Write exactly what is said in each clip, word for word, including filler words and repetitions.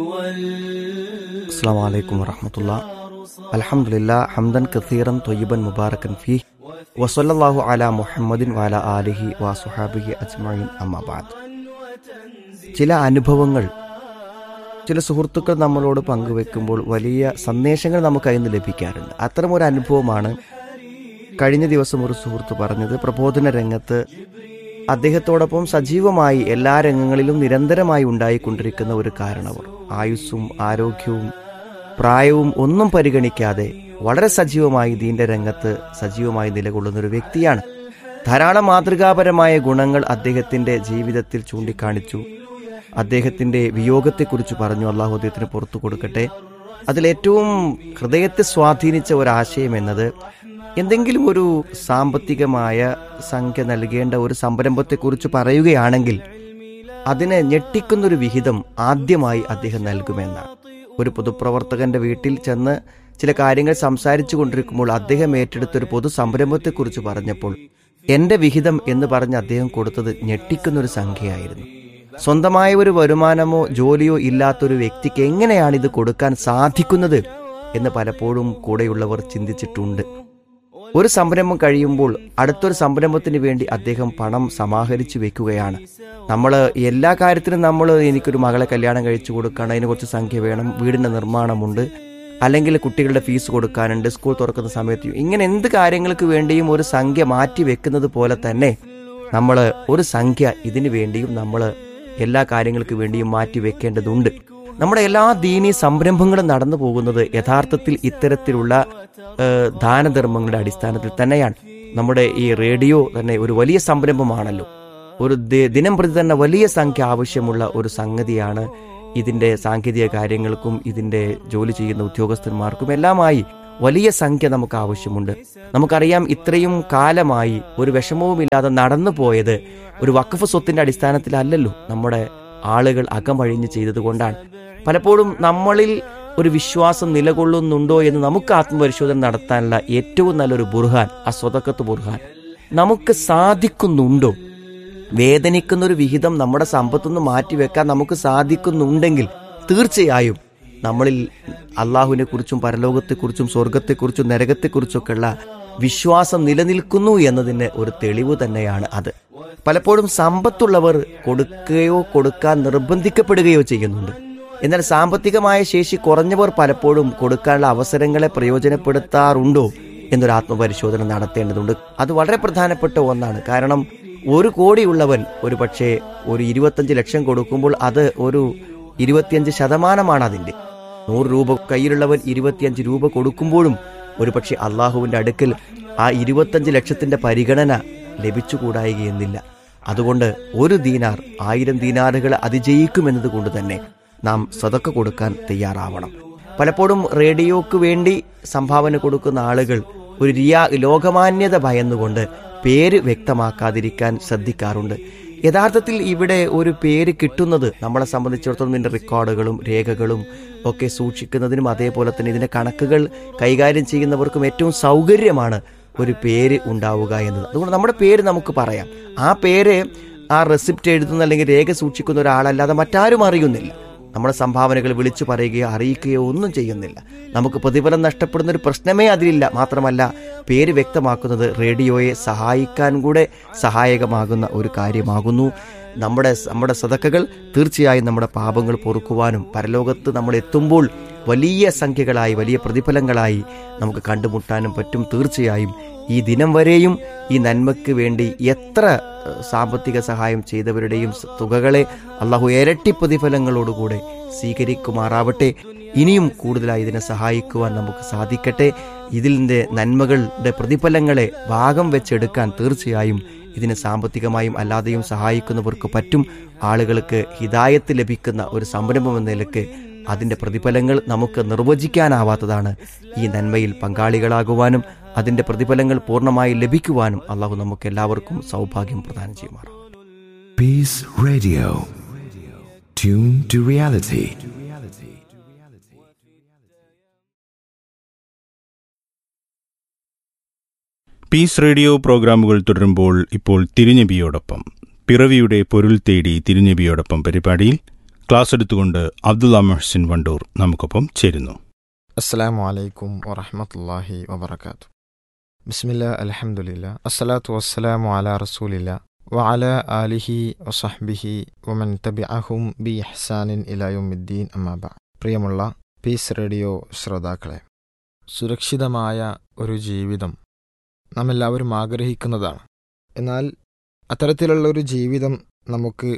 അസ്സലാമു അലൈക്കും വറഹ്മത്തുള്ളാഹി. അൽഹംദുലില്ലാഹ് ഹംദൻ കസീറൻ ത്വയ്യിബൻ മുബാറകൻ ഫീഹി വസല്ലല്ലാഹു അലാ മുഹമ്മദിൻ വഅലാ ആലിഹി വസുഹാബിഹി അജ്മഈൻ അമ്മാ ബഅദ്. ചില അനുഭവങ്ങൾ ചില സുഹൃത്തുക്കൾ നമ്മളോട് പങ്കുവെക്കുമ്പോൾ വലിയ സന്ദേശങ്ങൾ നമുക്ക് അതിൽ നിന്ന് ലഭിക്കാറുണ്ട്. അത്തരമൊരു അനുഭവമാണ് കഴിഞ്ഞ ദിവസം ഒരു സുഹൃത്ത് പറഞ്ഞത്. പ്രബോധന രംഗത്ത് അദ്ദേഹത്തോടൊപ്പം സജീവമായി എല്ലാ രംഗങ്ങളിലും നിരന്തരമായി ഉണ്ടായിക്കൊണ്ടിരിക്കുന്ന ഒരു കാരണവർ, ആയുസ്സും ആരോഗ്യവും പ്രായവും ഒന്നും പരിഗണിക്കാതെ വളരെ സജീവമായി ദീന്റെ രംഗത്ത് സജീവമായി നിലകൊള്ളുന്ന ഒരു വ്യക്തിയാണ്. ധാരാളം മാതൃകാപരമായ ഗുണങ്ങൾ അദ്ദേഹത്തിന്റെ ജീവിതത്തിൽ ചൂണ്ടിക്കാണിച്ചു. അദ്ദേഹത്തിന്റെ വിയോഗത്തെക്കുറിച്ച് പറഞ്ഞു. അള്ളാഹു അദ്ദേഹത്തിന് പുറത്തു കൊടുക്കട്ടെ. അതിലേറ്റവും ഹൃദയത്തെ സ്വാധീനിച്ച ഒരാശയം എന്നത്, എന്തെങ്കിലും ഒരു സാമ്പത്തികമായ സംഖ്യ നൽകേണ്ട ഒരു സംരംഭത്തെക്കുറിച്ച് പറയുകയാണെങ്കിൽ അതിനെ ഞെട്ടിക്കുന്നൊരു വിഹിതം ആദ്യമായി അദ്ദേഹം നൽകുമെന്നാണ്. ഒരു പൊതുപ്രവർത്തകന്റെ വീട്ടിൽ ചെന്ന് ചില കാര്യങ്ങൾ സംസാരിച്ചു കൊണ്ടിരിക്കുമ്പോൾ അദ്ദേഹം ഏറ്റെടുത്തൊരു പൊതു സംരംഭത്തെക്കുറിച്ച് പറഞ്ഞപ്പോൾ എന്റെ വിഹിതം എന്ന് പറഞ്ഞ് അദ്ദേഹം കൊടുത്തത് ഞെട്ടിക്കുന്നൊരു സംഖ്യയായിരുന്നു. സ്വന്തമായ ഒരു വരുമാനമോ ജോലിയോ ഇല്ലാത്തൊരു വ്യക്തിക്ക് എങ്ങനെയാണ് ഇത് കൊടുക്കാൻ സാധിക്കുന്നത് എന്ന് പലപ്പോഴും കൂടെയുള്ളവർ ചിന്തിച്ചിട്ടുണ്ട്. ഒരു സംരംഭം കഴിയുമ്പോൾ അടുത്തൊരു സംരംഭത്തിന് വേണ്ടി അദ്ദേഹം പണം സമാഹരിച്ചു വെക്കുകയാണ്. നമ്മൾ എല്ലാ കാര്യത്തിനും നമ്മൾ എനിക്കൊരു മകളെ കല്യാണം കഴിച്ചു കൊടുക്കണം, അതിന് കുറച്ച് സംഖ്യ വേണം, വീടിൻ്റെ നിർമ്മാണമുണ്ട്, അല്ലെങ്കിൽ കുട്ടികളുടെ ഫീസ് കൊടുക്കാനുണ്ട്, സ്കൂൾ തുറക്കുന്ന സമയത്ത്, ഇങ്ങനെ എന്ത് കാര്യങ്ങൾക്ക് വേണ്ടിയും ഒരു സംഖ്യ മാറ്റി വെക്കുന്നത് പോലെ തന്നെ നമ്മൾ ഒരു സംഖ്യ ഇതിനു വേണ്ടിയും നമ്മൾ എല്ലാ കാര്യങ്ങൾക്ക് വേണ്ടിയും മാറ്റി വെക്കേണ്ടതുണ്ട്. നമ്മുടെ എല്ലാ ദീനീ സംരംഭങ്ങളും നടന്നു പോകുന്നത് യഥാർത്ഥത്തിൽ ഇത്തരത്തിലുള്ള ദാനധർമ്മങ്ങളുടെ അടിസ്ഥാനത്തിൽ തന്നെയാണ്. നമ്മുടെ ഈ റേഡിയോ തന്നെ ഒരു വലിയ സംരംഭമാണല്ലോ. ഒരു ദിനം പ്രതി തന്നെ വലിയ സംഖ്യ ആവശ്യമുള്ള ഒരു സംഗതിയാണ്. ഇതിന്റെ സാങ്കേതിക കാര്യങ്ങൾക്കും ഇതിന്റെ ജോലി ചെയ്യുന്ന ഉദ്യോഗസ്ഥന്മാർക്കും എല്ലാമായി വലിയ സംഖ്യ നമുക്ക് ആവശ്യമുണ്ട്. നമുക്കറിയാം, ഇത്രയും കാലമായി ഒരു വിഷമവുമില്ലാതെ നടന്നു പോയത് ഒരു വഖഫ് സ്വത്തിന്റെ അടിസ്ഥാനത്തിലല്ലല്ലോ, നമ്മുടെ ആളുകൾ അകമഴിഞ്ഞ് ചെയ്തത് കൊണ്ടാണ്. പലപ്പോഴും നമ്മളിൽ ഒരു വിശ്വാസം നിലകൊള്ളുന്നുണ്ടോ എന്ന് നമുക്ക് ആത്മപരിശോധന നടത്താനുള്ള ഏറ്റവും നല്ലൊരു ബുർഹാൻ ആ സ്വതക്കത്ത് ബുർഹാൻ. നമുക്ക് സാധിക്കുന്നുണ്ടോ? വേദനിക്കുന്നൊരു വിഹിതം നമ്മുടെ സമ്പത്തുനിന്ന് മാറ്റിവെക്കാൻ നമുക്ക് സാധിക്കുന്നുണ്ടെങ്കിൽ തീർച്ചയായും നമ്മളിൽ അള്ളാഹുവിനെ കുറിച്ചും പരലോകത്തെക്കുറിച്ചും സ്വർഗത്തെക്കുറിച്ചും നരകത്തെക്കുറിച്ചൊക്കെയുള്ള വിശ്വാസം നിലനിൽക്കുന്നു എന്നതിന് ഒരു തെളിവ് തന്നെയാണ് അത്. പലപ്പോഴും സമ്പത്തുള്ളവർ കൊടുക്കുകയോ കൊടുക്കാൻ നിർബന്ധിക്കപ്പെടുകയോ ചെയ്യുന്നുണ്ട്. എന്നാൽ സാമ്പത്തികമായ ശേഷി കുറഞ്ഞവർ പലപ്പോഴും കൊടുക്കാനുള്ള അവസരങ്ങളെ പ്രയോജനപ്പെടുത്താറുണ്ടോ എന്നൊരു ആത്മപരിശോധന നടത്തേണ്ടതുണ്ട്. അത് വളരെ പ്രധാനപ്പെട്ട ഒന്നാണ്. കാരണം ഒരു കോടിയുള്ളവൻ ഒരു പക്ഷേ ഒരു ഇരുപത്തഞ്ച് ലക്ഷം കൊടുക്കുമ്പോൾ അത് ഒരു ഇരുപത്തിയഞ്ച് ശതമാനമാണ് അതിൻ്റെ. നൂറ് രൂപ കയ്യിലുള്ളവൻ ഇരുപത്തിയഞ്ച് രൂപ കൊടുക്കുമ്പോഴും ഒരു പക്ഷേ അള്ളാഹുവിൻ്റെ അടുക്കൽ ആ ഇരുപത്തഞ്ച് ലക്ഷത്തിന്റെ പരിഗണന ലഭിച്ചുകൂടായികയെന്നില്ല. അതുകൊണ്ട് ഒരു ദീനാർ ആയിരം ദീനാറുകൾ അതിജയിക്കുമെന്നത് കൊണ്ട് തന്നെ നാം സദക്ക കൊടുക്കാൻ തയ്യാറാവണം. പലപ്പോഴും റേഡിയോക്ക് വേണ്ടി സംഭാവന കൊടുക്കുന്ന ആളുകൾ ഒരു റിയാ ലോകമാന്യത ഭയന്നുകൊണ്ട് പേര് വ്യക്തമാക്കാതിരിക്കാൻ ശ്രദ്ധിക്കാറുണ്ട്. യഥാർത്ഥത്തിൽ ഇവിടെ ഒരു പേര് കിട്ടുന്നത് നമ്മളെ സംബന്ധിച്ചിടത്തോളം ഇതിൻ്റെ റെക്കോർഡുകളും രേഖകളും ഒക്കെ സൂക്ഷിക്കുന്നതിനും അതേപോലെ തന്നെ ഇതിൻ്റെ കണക്കുകൾ കൈകാര്യം ചെയ്യുന്നവർക്കും ഏറ്റവും സൗകര്യമാണ് ഒരു പേര് ഉണ്ടാവുക എന്നത്. അതുകൊണ്ട് നമ്മുടെ പേര് നമുക്ക് പറയാം. ആ പേര് ആ റെസിപ്റ്റ് എഴുതുന്ന അല്ലെങ്കിൽ രേഖ സൂക്ഷിക്കുന്ന ഒരാളല്ലാതെ മറ്റാരും അറിയുന്നില്ല. നമ്മുടെ സംഭാവനകൾ വിളിച്ചു പറയുകയോ അറിയിക്കുകയോ ഒന്നും ചെയ്യുന്നില്ല. നമുക്ക് പ്രതിഫലം നഷ്ടപ്പെടുന്ന ഒരു പ്രശ്നമേ അതിലില്ല. മാത്രമല്ല, പേര് വ്യക്തമാക്കുന്നത് റേഡിയോയെ സഹായിക്കാൻ കൂടെ സഹായകമാകുന്ന ഒരു കാര്യമാകുന്നു. നമ്മുടെ നമ്മുടെ സദക്കകൾ തീർച്ചയായും നമ്മുടെ പാപങ്ങൾ പൊറുക്കുവാനും പരലോകത്ത് നമ്മൾ എത്തുമ്പോൾ വലിയ സംഖ്യകളായി വലിയ പ്രതിഫലങ്ങളായി നമുക്ക് കണ്ടുമുട്ടാനും പറ്റും. തീർച്ചയായും ഈ ദിനം വരെയും ഈ നന്മയ്ക്ക് വേണ്ടി എത്ര സാമ്പത്തിക സഹായം ചെയ്തവരുടെയും തുകകളെ അള്ളാഹു ഇരട്ടി പ്രതിഫലങ്ങളോടുകൂടെ സ്വീകരിക്കുമാറാവട്ടെ. ഇനിയും കൂടുതലായി ഇതിനെ സഹായിക്കുവാൻ നമുക്ക് സാധിക്കട്ടെ. ഇതിൻ്റെ നന്മകളുടെ പ്രതിഫലങ്ങളെ ഭാഗം വെച്ചെടുക്കാൻ തീർച്ചയായും ഇതിനെ സാമ്പത്തികമായും അല്ലാതെയും സഹായിക്കുന്നവർക്ക് പറ്റും. ആളുകൾക്ക് ഹിദായത്ത് ലഭിക്കുന്ന ഒരു സംരംഭം എന്ന നിലയ്ക്ക് അതിൻ്റെ പ്രതിഫലങ്ങൾ നമുക്ക് നിർവചിക്കാനാവാത്തതാണ്. ഈ നന്മയിൽ പങ്കാളികളാകുവാനും അതിൻ്റെ പ്രതിഫലങ്ങൾ പൂർണ്ണമായി ലഭിക്കുവാനും അള്ളാഹു നമുക്ക് എല്ലാവർക്കും സൗഭാഗ്യം പ്രദാനം ചെയ്യുമാറാം. Peace Radio. Tune to reality. Piece radio പ്രോഗ്രാമുകൾ തുടരുമ്പോൾ ഇപ്പോൾ തിരുനബിയോടൊപ്പം പിറവിയുടെ പൊരുൾ തേടി തിരുനബിയോടൊപ്പം പരിപാടിയിൽ ക്ലാസ് എടുത്തുകൊണ്ട് അബ്ദുള്ള മുഹ്സിൻ വണ്ടൂർ നമുക്കൊപ്പം ചേരുന്നു. അസ്സലാമു അലൈക്കും വറഹ്മത്തുള്ളാഹി വബറകാതുഹു. ബിസ്മില്ലാ അൽഹംദുലില്ലാ അസ്സലാത്തു വസ്സലാമു അലാ റസൂലില്ലാ വഅലാ ആലിഹി വസഹ്ബിഹി വമൻ തബിഅഹും ബി ഇഹ്സാനിൻ ഇലാ യൗമിദ്ദീൻ അമ്മാ ബഅദ്. പ്രിയമുള്ള പീസ് റേഡിയോ ശ്രോതാക്കളെ, സുരക്ഷിതമായ ഒരു ജീവിതം നാം എല്ലാവരും ആഗ്രഹിക്കുന്നതാണ്. എന്നാൽ അത്തരത്തിലുള്ള ഒരു ജീവിതം നമുക്ക്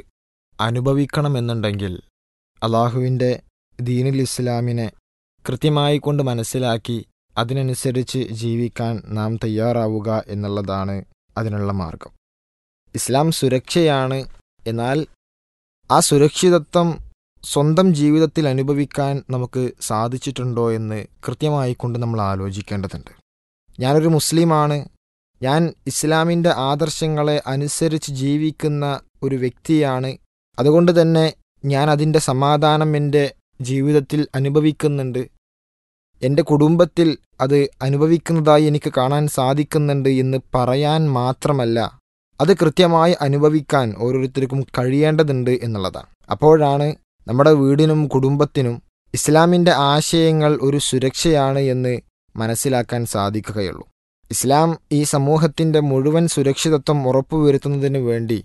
അനുഭവിക്കണമെന്നുണ്ടെങ്കിൽ അള്ളാഹുവിൻ്റെ ദീനുൽ ഇസ്ലാമിനെ കൃത്യമായി കൊണ്ട് മനസ്സിലാക്കി അതിനനുസരിച്ച് ജീവിക്കാൻ നാം തയ്യാറാവുക എന്നുള്ളതാണ് അതിനുള്ള മാർഗം. ഇസ്ലാം സുരക്ഷയാണ്. എന്നാൽ ആ സുരക്ഷിതത്വം സ്വന്തം ജീവിതത്തിൽ അനുഭവിക്കാൻ നമുക്ക് സാധിച്ചിട്ടുണ്ടോ എന്ന് കൃത്യമായി കൊണ്ട് നമ്മൾ ആലോചിക്കേണ്ടതുണ്ട്. ഞാനൊരു മുസ്ലിമാണ്, ഞാൻ ഇസ്ലാമിൻ്റെ ആദർശങ്ങളെ അനുസരിച്ച് ജീവിക്കുന്ന ഒരു വ്യക്തിയാണ്, അതുകൊണ്ട് തന്നെ ഞാൻ അതിൻ്റെ സമാധാനം എൻ്റെ ജീവിതത്തിൽ അനുഭവിക്കുന്നുണ്ട്, എൻ്റെ കുടുംബത്തിൽ അത് അനുഭവിക്കുന്നതായി എനിക്ക് കാണാൻ സാധിക്കുന്നുണ്ട് എന്ന് പറയാൻ മാത്രമല്ല, അത് കൃത്യമായി അനുഭവിക്കാൻ ഓരോരുത്തർക്കും കഴിയേണ്ടതുണ്ട് എന്നുള്ളതാണ്. അപ്പോഴാണ് നമ്മുടെ വീടിനും കുടുംബത്തിനും ഇസ്ലാമിൻ്റെ ആശയങ്ങൾ ഒരു സുരക്ഷയാണ് എന്ന് മനസ്സിലാക്കാൻ സാധിക്കുകയുള്ളൂ. ഇസ്ലാം ഈ സമൂഹത്തിൻ്റെ മുഴുവൻ സുരക്ഷിതത്വം ഉറപ്പുവരുത്തുന്നതിന് വേണ്ടി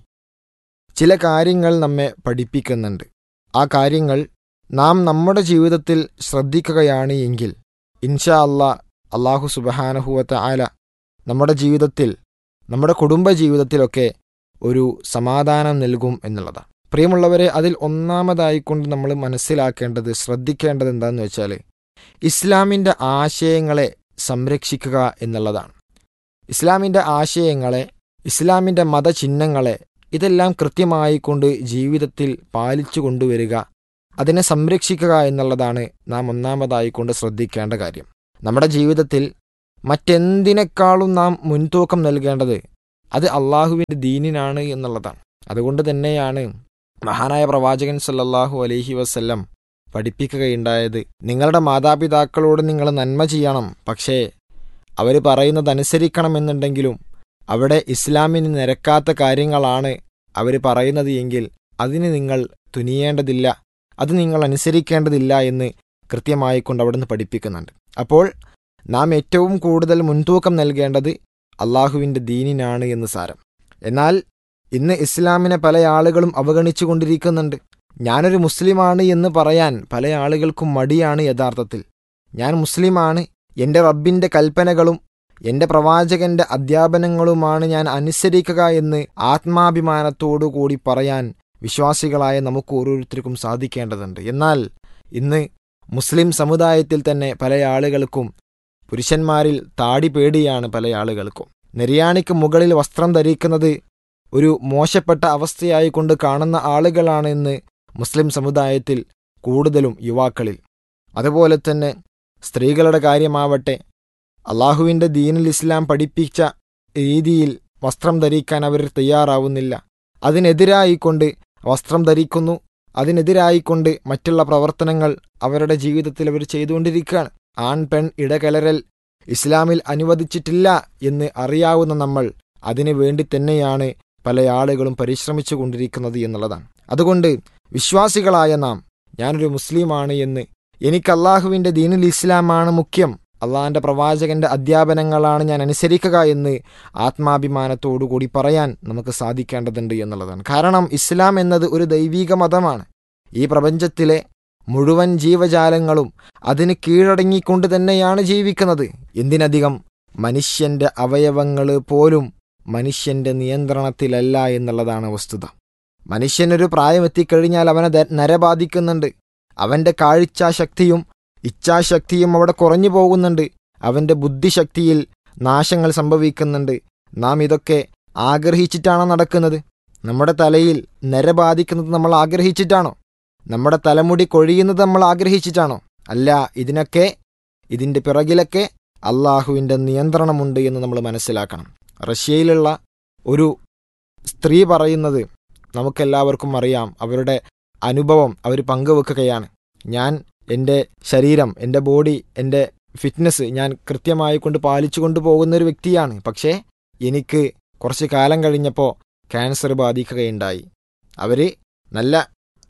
ചില കാര്യങ്ങൾ നമ്മെ പഠിപ്പിക്കുന്നുണ്ട്. ആ കാര്യങ്ങൾ നാം നമ്മുടെ ജീവിതത്തിൽ ശ്രദ്ധിക്കുകയാണ് എങ്കിൽ ഇൻഷാ അല്ലാ അല്ലാഹു സുബ്ഹാനഹു വ തആല നമ്മുടെ ജീവിതത്തിൽ, നമ്മുടെ കുടുംബ ജീവിതത്തിലൊക്കെ ഒരു സമാധാനം നൽകും എന്നുള്ളതാണ്. പ്രിയമുള്ളവരെ, അതിൽ ഒന്നാമതായിക്കൊണ്ട് നമ്മൾ മനസ്സിലാക്കേണ്ടത്, ശ്രദ്ധിക്കേണ്ടത് എന്താണെന്ന് വെച്ചാൽ ഇസ്ലാമിൻ്റെ ആശയങ്ങളെ സംരക്ഷിക്കുക എന്നുള്ളതാണ്. ഇസ്ലാമിൻ്റെ ആശയങ്ങളെ, ഇസ്ലാമിൻ്റെ മതചിഹ്നങ്ങളെ ഇതെല്ലാം കൃത്യമായി കൊണ്ട് ജീവിതത്തിൽ പാലിച്ചു കൊണ്ടുവരിക, അതിനെ സംരക്ഷിക്കുക എന്നുള്ളതാണ് നാം ഒന്നാമതായി കൊണ്ട് ശ്രദ്ധിക്കേണ്ട കാര്യം. നമ്മുടെ ജീവിതത്തിൽ മറ്റെന്തിനേക്കാളും നാം മുൻതൂക്കം നൽകേണ്ടത് അത് അള്ളാഹുവിൻ്റെ ദീനിനാണ് എന്നുള്ളതാണ്. അതുകൊണ്ട് തന്നെയാണ് മഹാനായ പ്രവാചകൻ സല്ലല്ലാഹു അലൈഹി വസല്ലം പഠിപ്പിക്കുകയുണ്ടായത്, നിങ്ങളുടെ മാതാപിതാക്കളോട് നിങ്ങൾ നന്മ ചെയ്യണം, പക്ഷേ അവർ പറയുന്നതനുസരിക്കണമെന്നുണ്ടെങ്കിലും അവിടെ ഇസ്ലാമിന് നിരക്കാത്ത കാര്യങ്ങളാണ് അവർ പറയുന്നത് എങ്കിൽ അതിന് നിങ്ങൾ തുനിയേണ്ടതില്ല, അത് നിങ്ങൾ അനുസരിക്കേണ്ടതില്ല എന്ന് കൃത്യമായി കൊണ്ട് അവിടുന്ന് പഠിപ്പിക്കുന്നുണ്ട്. അപ്പോൾ നാം ഏറ്റവും കൂടുതൽ മുൻതൂക്കം നൽകേണ്ടത് അള്ളാഹുവിൻ്റെ ദീനിനാണ് എന്ന് സാരം. എന്നാൽ ഇന്ന് ഇസ്ലാമിനെ പല ആളുകളും അവഗണിച്ചു കൊണ്ടിരിക്കുന്നുണ്ട്. ഞാനൊരു മുസ്ലിമാണ് എന്ന് പറയാൻ പല ആളുകൾക്കും മടിയാണ്. യഥാർത്ഥത്തിൽ ഞാൻ മുസ്ലിമാണ്, എൻ്റെ റബ്ബിൻ്റെ കൽപ്പനകളും എൻ്റെ പ്രവാചകൻ്റെ അധ്യാപനങ്ങളുമാണ് ഞാൻ അനുസരിക്കുക എന്ന് ആത്മാഭിമാനത്തോടു കൂടി പറയാൻ വിശ്വാസികളായ നമുക്ക് ഓരോരുത്തർക്കും സാധിക്കേണ്ടതുണ്ട്. എന്നാൽ ഇന്ന് മുസ്ലിം സമുദായത്തിൽ തന്നെ പല ആളുകൾക്കും, പുരുഷന്മാരിൽ താടി പേടിയാണ് പല ആളുകൾക്കും. നെരിയാണിക്ക് മുകളിൽ വസ്ത്രം ധരിക്കുന്നത് ഒരു മോശപ്പെട്ട അവസ്ഥയായി കൊണ്ട് കാണുന്ന ആളുകളാണ് ഇന്ന് മുസ്ലിം സമുദായത്തിൽ കൂടുതലും യുവാക്കളിൽ. അതുപോലെ തന്നെ സ്ത്രീകളുടെ കാര്യമാവട്ടെ, അള്ളാഹുവിൻ്റെ ദീനുൽ ഇസ്ലാം പഠിപ്പിച്ച രീതിയിൽ വസ്ത്രം ധരിക്കാൻ അവർ തയ്യാറാവുന്നില്ല. അതിനെതിരായിക്കൊണ്ട് വസ്ത്രം ധരിക്കുന്നു, അതിനെതിരായിക്കൊണ്ട് മറ്റുള്ള പ്രവർത്തനങ്ങൾ അവരുടെ ജീവിതത്തിൽ അവർ ചെയ്തുകൊണ്ടിരിക്കുകയാണ്. ആൺ പെൺ ഇടകലരൽ ഇസ്ലാമിൽ അനുവദിച്ചിട്ടില്ല എന്ന് അറിയാവുന്ന നമ്മൾ അതിനു വേണ്ടി തന്നെയാണ് പല ആളുകളും പരിശ്രമിച്ചു കൊണ്ടിരിക്കുന്നത് എന്നുള്ളതാണ്. അതുകൊണ്ട് വിശ്വാസികളായ നാം, ഞാനൊരു മുസ്ലിമാണ് എന്ന്, എനിക്ക് അള്ളാഹുവിൻ്റെ ദീനുൽ ഇസ്ലാമാണ് മുഖ്യം, അള്ളാഹിൻ്റെ പ്രവാചകൻ്റെ അധ്യാപനങ്ങളാണ് ഞാൻ അനുസരിക്കുക എന്ന് ആത്മാഭിമാനത്തോടു കൂടി പറയാൻ നമുക്ക് സാധിക്കേണ്ടതുണ്ട് എന്നുള്ളതാണ്. കാരണം ഇസ്ലാം എന്നത് ഒരു ദൈവീക മതമാണ്. ഈ പ്രപഞ്ചത്തിലെ മുഴുവൻ ജീവജാലങ്ങളും അതിന് കീഴടങ്ങിക്കൊണ്ട് തന്നെയാണ് ജീവിക്കുന്നത്. എന്തിനധികം മനുഷ്യൻ്റെ അവയവങ്ങൾ പോലും മനുഷ്യൻ്റെ നിയന്ത്രണത്തിലല്ല എന്നുള്ളതാണ് വസ്തുത. മനുഷ്യനൊരു പ്രായമെത്തിക്കഴിഞ്ഞാൽ അവനെ നര ബാധിക്കുന്നുണ്ട്. അവൻ്റെ കാഴ്ചാശക്തിയും ഇച്ഛാശക്തിയും അവിടെ കുറഞ്ഞു പോകുന്നുണ്ട്. അവൻ്റെ ബുദ്ധിശക്തിയിൽ നാശങ്ങൾ സംഭവിക്കുന്നുണ്ട്. നാം ഇതൊക്കെ ആഗ്രഹിച്ചിട്ടാണോ നടക്കുന്നത്? നമ്മുടെ തലയിൽ നര ബാധിക്കുന്നത് നമ്മൾ ആഗ്രഹിച്ചിട്ടാണോ? നമ്മുടെ തലമുടി കൊഴിയുന്നത് നമ്മൾ ആഗ്രഹിച്ചിട്ടാണോ? അല്ല, ഇതിനൊക്കെ ഇതിൻ്റെ പിറകിലൊക്കെ അള്ളാഹുവിൻ്റെ നിയന്ത്രണമുണ്ട് എന്ന് നമ്മൾ മനസ്സിലാക്കണം. റഷ്യയിലുള്ള ഒരു സ്ത്രീ പറയുന്നത് നമുക്കെല്ലാവർക്കും അറിയാം. അവരുടെ അനുഭവം അവർ പങ്കുവെക്കുകയാണ്. ഞാൻ എൻ്റെ ശരീരം, എൻ്റെ ബോഡി, എൻ്റെ ഫിറ്റ്നസ് ഞാൻ കൃത്യമായി കൊണ്ട് പാലിച്ചു കൊണ്ട് പോകുന്നൊരു വ്യക്തിയാണ്. പക്ഷേ എനിക്ക് കുറച്ച് കാലം കഴിഞ്ഞപ്പോൾ ക്യാൻസർ ബാധിക്കുകയുണ്ടായി. അവർ നല്ല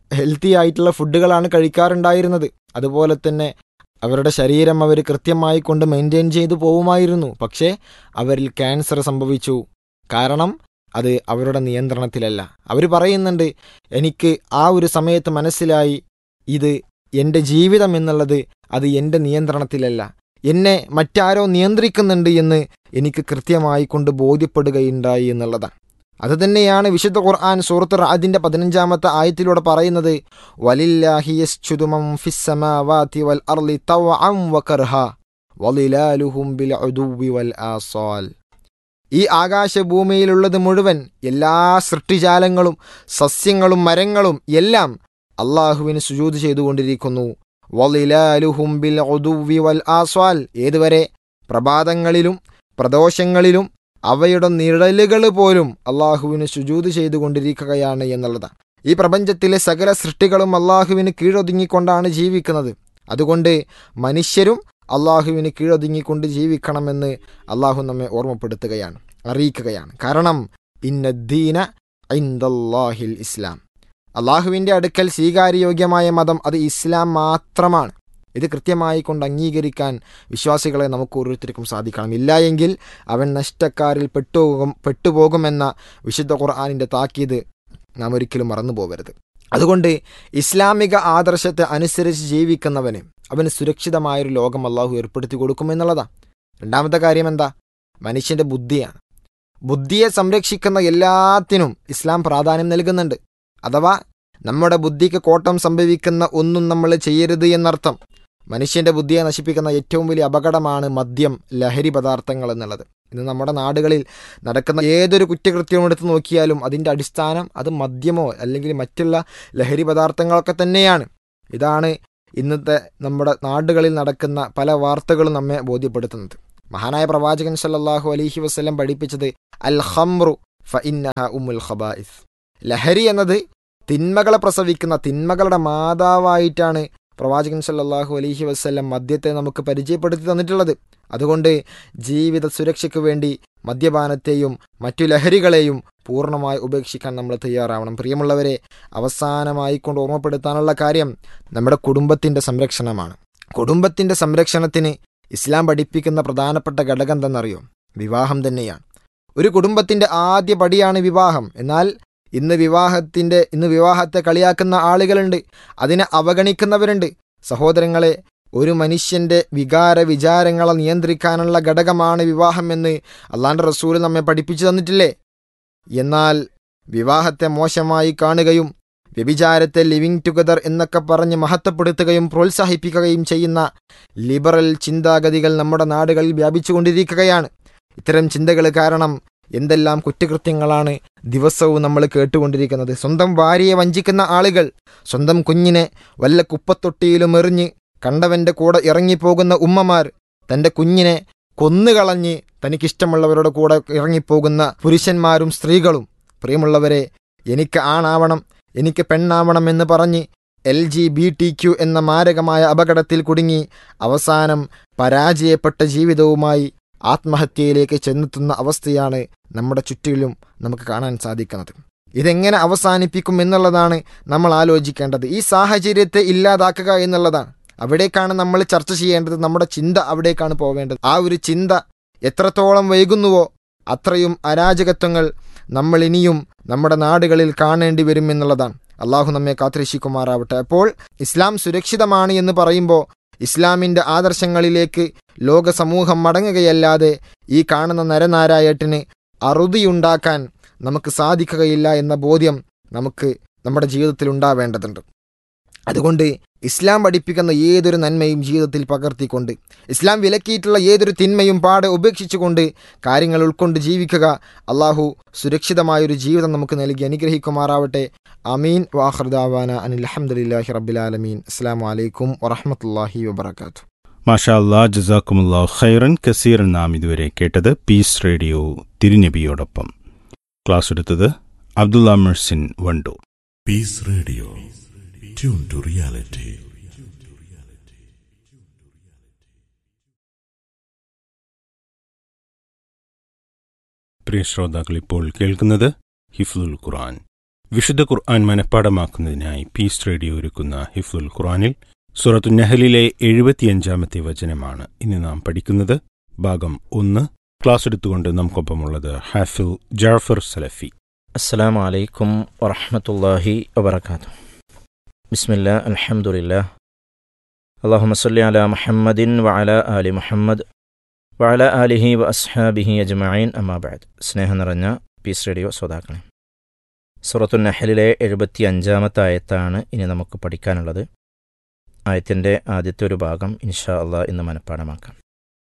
ഹെൽത്തി ആയിട്ടുള്ള ഫുഡുകളാണ് കഴിക്കാറുണ്ടായിരുന്നത്. അതുപോലെ തന്നെ അവരുടെ ശരീരം അവർ കൃത്യമായി കൊണ്ട് മെയിൻറ്റെയിൻ ചെയ്തു പോവുമായിരുന്നു. പക്ഷേ അവരിൽ ക്യാൻസർ സംഭവിച്ചു. കാരണം അത് അവരുടെ നിയന്ത്രണത്തിലല്ല. അവർ പറയുന്നുണ്ട്, എനിക്ക് ആ ഒരു സമയത്ത് മനസ്സിലായി ഇത് എൻ്റെ ജീവിതം എന്നുള്ളത് അത് എൻ്റെ നിയന്ത്രണത്തിലല്ല, എന്നെ മറ്റാരോ നിയന്ത്രിക്കുന്നുണ്ട് എന്ന് എനിക്ക് കൃത്യമായി കൊണ്ട് ബോധ്യപ്പെടുകയുണ്ടായി എന്നുള്ളതാണ്. അത് തന്നെയാണ് വിശുദ്ധ ഖുർആൻ സൂറത്ത് റഅദിന്റെ പതിനഞ്ചാമത്തെ ആയത്തിലൂടെ പറയുന്നത്, വലില്ലാഹി യസ്ജുദു മൻ ഫിസ്സമാവാതി വൽ അർളി തവഅൻ വകർഹ വലിലാലുഹും ബിൽ ഉദുവി വൽ ആസാൽ. ഈ ആകാശഭൂമിയിലുള്ളത് മുഴുവൻ, എല്ലാ സൃഷ്ടിജാലങ്ങളും സസ്യങ്ങളും മരങ്ങളും എല്ലാം അള്ളാഹുവിന് സുജൂദ് ചെയ്തുകൊണ്ടിരിക്കുന്നു. വലിലാലുഹും ബിൽ ഉദുവി വൽ ആസാൽ. ഏതുവരെ? പ്രഭാതങ്ങളിലും പ്രദോഷങ്ങളിലും അവയുടെ നിഴലുകൾ പോലും അള്ളാഹുവിന് സുജൂദ് ചെയ്തുകൊണ്ടിരിക്കുകയാണ് എന്നുള്ളതാണ്. ഈ പ്രപഞ്ചത്തിലെ സകല സൃഷ്ടികളും അള്ളാഹുവിന് കീഴൊതുങ്ങിക്കൊണ്ടാണ് ജീവിക്കുന്നത്. അതുകൊണ്ട് മനുഷ്യരും അള്ളാഹുവിന് കീഴൊതുങ്ങിക്കൊണ്ട് ജീവിക്കണമെന്ന് അള്ളാഹു നമ്മെ ഓർമ്മപ്പെടുത്തുകയാണ്, അറിയിക്കുകയാണ്. കാരണം ഇന്നദ്ദീന ഇൻദല്ലാഹിൽ ഇസ്ലാം, അള്ളാഹുവിൻ്റെ അടുക്കൽ സ്വീകാര്യയോഗ്യമായ മതം അത് ഇസ്ലാം മാത്രമാണ്. ഇത് കൃത്യമായി കൊണ്ട് അംഗീകരിക്കാൻ വിശ്വാസികളെ നമുക്ക് ഓരോരുത്തർക്കും സാധിക്കണം. ഇല്ല എങ്കിൽ അവൻ നഷ്ടക്കാരിൽ പെട്ടുപോകും പെട്ടുപോകുമെന്ന വിശുദ്ധ ഖുർആനിൻ്റെ താക്കീത് നാം ഒരിക്കലും മറന്നു പോകരുത്. അതുകൊണ്ട് ഇസ്ലാമിക ആദർശത്തെ അനുസരിച്ച് ജീവിക്കുന്നവന് അവന് സുരക്ഷിതമായൊരു ലോകം അള്ളാഹു ഏർപ്പെടുത്തി കൊടുക്കുമെന്നുള്ളതാണ്. രണ്ടാമത്തെ കാര്യം എന്താ? മനുഷ്യൻ്റെ ബുദ്ധിയാണ്. ബുദ്ധിയെ സംരക്ഷിക്കുന്ന എല്ലാത്തിനും ഇസ്ലാം പ്രാധാന്യം നൽകുന്നുണ്ട്. അഥവാ നമ്മുടെ ബുദ്ധിക്ക് കോട്ടം സംഭവിക്കുന്ന ഒന്നും നമ്മൾ ചെയ്യരുത് എന്നർത്ഥം. മനുഷ്യൻ്റെ ബുദ്ധിയെ നശിപ്പിക്കുന്ന ഏറ്റവും വലിയ അപകടമാണ് മദ്യം, ലഹരി പദാർത്ഥങ്ങൾ എന്നുള്ളത്. ഇന്ന് നമ്മുടെ നാടുകളിൽ നടക്കുന്ന ഏതൊരു കുറ്റകൃത്യവും എടുത്ത് നോക്കിയാലും അതിൻ്റെ അടിസ്ഥാനം അത് മദ്യമോ അല്ലെങ്കിൽ മറ്റുള്ള ലഹരി പദാർത്ഥങ്ങളൊക്കെ തന്നെയാണ്. ഇതാണ് ഇന്നത്തെ നമ്മുടെ നാടുകളിൽ നടക്കുന്ന പല വാർത്തകളും നമ്മെ ബോധ്യപ്പെടുത്തുന്നത്. മഹാനായ പ്രവാചകൻ സല്ലല്ലാഹു അലൈഹി വസല്ലം പഠിപ്പിച്ചത് അൽ ഖംറു ഫഇന്നഹ ഉമ്മുൽ ഖബായിസ്. ലഹരി എന്നത് തിന്മകളെ പ്രസവിക്കുന്ന, തിന്മകളുടെ മാതാവായിട്ടാണ് പ്രവാചകൻ സല്ലല്ലാഹു അലൈഹി വസല്ലം മദ്യത്തെ നമുക്ക് പരിചയപ്പെടുത്തി തന്നിട്ടുള്ളത്. അതുകൊണ്ട് ജീവിത സുരക്ഷയ്ക്ക് വേണ്ടി മദ്യപാനത്തെയും മറ്റു ലഹരികളെയും പൂർണ്ണമായി ഉപേക്ഷിക്കാൻ നമ്മൾ തയ്യാറാവണം. പ്രിയമുള്ളവരെ, അവസാനമായി കൊണ്ട് ഓർമ്മപ്പെടുത്താനുള്ള കാര്യം നമ്മുടെ കുടുംബത്തിൻ്റെ സംരക്ഷണമാണ്. കുടുംബത്തിൻ്റെ സംരക്ഷണത്തിന് ഇസ്ലാം പഠിപ്പിക്കുന്ന പ്രധാനപ്പെട്ട ഘടകം എന്തെന്നറിയോ? വിവാഹം തന്നെയാണ്. ഒരു കുടുംബത്തിൻ്റെ ആദ്യ പടിയാണ് വിവാഹം. എന്നാൽ ഇന്ന് വിവാഹത്തിൻ്റെ ഇന്ന് വിവാഹത്തെ കളിയാക്കുന്ന ആളുകളുണ്ട്, അതിനെ അവഗണിക്കുന്നവരുണ്ട്. സഹോദരങ്ങളെ, ഒരു മനുഷ്യൻ്റെ വികാര വിചാരങ്ങളെ നിയന്ത്രിക്കാനുള്ള ഘടകമാണ് വിവാഹം എന്ന് അള്ളാഹുവിൻ്റെ റസൂൽ നമ്മെ പഠിപ്പിച്ചു തന്നിട്ടില്ലേ? എന്നാൽ വിവാഹത്തെ മോശമായി കാണുകയും വ്യഭിചാരത്തെ ലിവിങ് ടുഗദർ എന്നൊക്കെ പറഞ്ഞ് മഹത്വപ്പെടുത്തുകയും പ്രോത്സാഹിപ്പിക്കുകയും ചെയ്യുന്ന ലിബറൽ ചിന്താഗതികൾ നമ്മുടെ നാടുകളിൽ വ്യാപിച്ചുകൊണ്ടിരിക്കുകയാണ്. ഇത്തരം ചിന്തകൾ കാരണം എന്തെല്ലാം കുറ്റകൃത്യങ്ങളാണ് ദിവസവും നമ്മൾ കേട്ടുകൊണ്ടിരിക്കുന്നത്. സ്വന്തം ഭാര്യയെ വഞ്ചിക്കുന്ന ആളുകൾ, സ്വന്തം കുഞ്ഞിനെ വല്ല കുപ്പത്തൊട്ടിയിലും എറിഞ്ഞ് കണ്ടവൻ്റെ കൂടെ ഇറങ്ങിപ്പോകുന്ന ഉമ്മമാർ, തൻ്റെ കുഞ്ഞിനെ കൊന്നുകളഞ്ഞ് തനിക്കിഷ്ടമുള്ളവരുടെ കൂടെ ഇറങ്ങിപ്പോകുന്ന പുരുഷന്മാരും സ്ത്രീകളും. പ്രിയമുള്ളവരെ, എനിക്ക് ആണാവണം, എനിക്ക് പെണ്ണാവണം എന്ന് പറഞ്ഞ് L G B T Q എന്ന മാരകമായ അപകടത്തിൽ കുടുങ്ങി അവസാനം പരാജയപ്പെട്ട ജീവിതവുമായി ആത്മഹത്യയിലേക്ക് ചെന്നെത്തുന്ന അവസ്ഥയാണ് നമ്മുടെ ചുറ്റിലും നമുക്ക് കാണാൻ സാധിക്കുന്നത്. ഇതെങ്ങനെ അവസാനിപ്പിക്കും എന്നുള്ളതാണ് നമ്മൾ ആലോചിക്കേണ്ടത്. ഈ സാഹചര്യത്തെ ഇല്ലാതാക്കുക എന്നുള്ളതാണ്. അവിടേക്കാണ് നമ്മൾ ചർച്ച ചെയ്യേണ്ടത്. നമ്മുടെ ചിന്ത അവിടേക്കാണ് പോവേണ്ടത്. ആ ഒരു ചിന്ത എത്രത്തോളം വൈകുന്നുവോ അത്രയും അരാജകത്വങ്ങൾ നമ്മൾ ഇനിയും നമ്മുടെ നാടുകളിൽ കാണേണ്ടി വരും എന്നുള്ളതാണ്. അള്ളാഹു നമ്മെ കാത്തുരക്ഷിക്കുമാറാവട്ടെ. അപ്പോൾ ഇസ്ലാം സുരക്ഷിതമാണ് എന്ന് പറയുമ്പോൾ ഇസ്ലാമിൻ്റെ ആദർശങ്ങളിലേക്ക് ലോക സമൂഹം മടങ്ങുകയല്ലാതെ ഈ കാണുന്ന നരനാരായട്ടിന് അറുതിയുണ്ടാക്കാൻ നമുക്ക് സാധിക്കുകയില്ല എന്ന ബോധ്യം നമുക്ക് നമ്മുടെ ജീവിതത്തിൽ ഉണ്ടാവേണ്ടതുണ്ട്. അതുകൊണ്ട് ഇസ്ലാം പഠിപ്പിക്കുന്ന ഏതൊരു നന്മയും ജീവിതത്തിൽ പകർത്തിക്കൊണ്ട്, ഇസ്ലാം വിലക്കിയിട്ടുള്ള ഏതൊരു തിന്മയും പാടെ ഉപേക്ഷിച്ചുകൊണ്ട് കാര്യങ്ങൾ ഉൾക്കൊണ്ട് ജീവിക്കുക. അള്ളാഹു സുരക്ഷിതമായൊരു ജീവിതം നമുക്ക് നൽകി അനുഗ്രഹിക്കുമാറാവട്ടെ. അമീൻ. വാഖിറു ദഅവാന അനിൽ ഹംദുലില്ലാഹി റബ്ബിൽ ആലമീൻ. അസ്സലാമു അലൈക്കും വറഹ്മത്തുള്ളാഹി വബറകാതുഹു. മാഷാ അല്ലാഹ്, ജസാക്കുമുല്ലാഹു ഖൈറൻ കസീറൻ. നാം ഇതുവരെ കേട്ടത് പീസ് റേഡിയോ തിരുനബിയോടൊപ്പം. ക്ലാസ് എടുത്തത് Abdulla Mehsin Wandoor. Piece radio, tune to reality. പ്രിയ ശ്രോതാക്കൾ, ഇപ്പോൾ കേൾക്കുന്നത് ഹിഫ്ളുൽ ഖുർആൻ. വിശുദ്ധ ഖുർആൻ മനഃപ്പാടമാക്കുന്നതിനായി പീസ് റേഡിയോ ഒരുക്കുന്ന ഹിഫ്ലുൽ ഖുർആനിൽ സൂറത്തു നഹലിലെ എഴുപത്തിയഞ്ചാമത്തെ വചനമാണ് ഇന്ന് നാം പഠിക്കുന്നത്. ഭാഗം ഒന്ന്. ക്ലാസ് എടുത്തുകൊണ്ട് നമുക്കൊപ്പമുള്ളത് ഹാഫിൽ ജാഫർ സലഫി. അസ്സലാമു അലൈക്കും വറഹ്മത്തുള്ളാഹി വബറകാതുഹു. ബിസ്മില്ലാ അൽഹംദുലില്ലാ അല്ലാഹുമ്മ സ്വല്ലി അലാ മുഹമ്മദിൻ വഅലാ ആലി മുഹമ്മദ് വഅലാ ആലിഹി വഅസ്ഹാബിഹി അജ്മഈൻ. അമ്മാ ബഅദ്. സ്നേഹം നിറഞ്ഞ പീസ് റേഡിയോ ശ്രോതാക്കളെ, സൂറത്തു നഹലിലെ എഴുപത്തി അഞ്ചാമത്തെ ആയത്താണ് ഇനി നമുക്ക് പഠിക്കാനുള്ളത്. ആയത്തിൻ്റെ ആദ്യത്തെ ഒരു ഭാഗം ഇൻഷാ അള്ളാഹ് ഇന്ന് മനഃപ്പാടമാക്കാം.